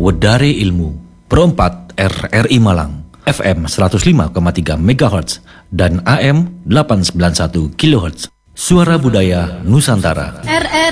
Wedare Ilmu, Pro 4 RRI Malang, FM 105,3 MHz dan AM 891 kHz. Suara Budaya Nusantara.